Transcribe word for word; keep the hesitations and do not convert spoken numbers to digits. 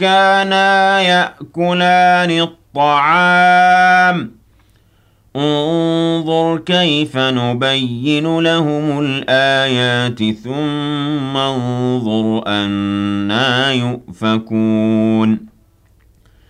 كَانَا يَأْكُلَانِ الطَّعَامَ انظُرْ كَيْفَ نُبَيِّنُ لَهُمُ الْآيَاتِ ثُمَّ انظُرْ أَنَّىٰ يُؤْفَكُونَ